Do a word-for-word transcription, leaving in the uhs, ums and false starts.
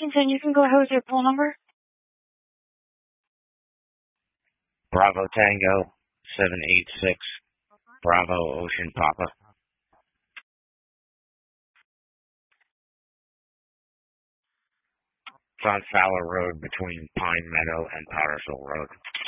Washington, you can go ahead with your poll number. Bravo Tango, seven eight six, Bravo Ocean Papa. It's on Fowler Road between Pine Meadow and Pottersville Road.